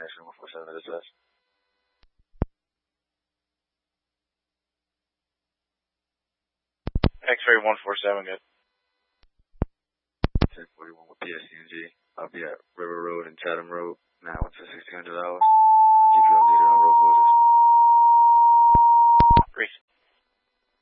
X-ray 147 to dispatch. X-ray 147, good. 1041 with PSCNG. I'll be at River Road and Chatham Road, now to $1,600.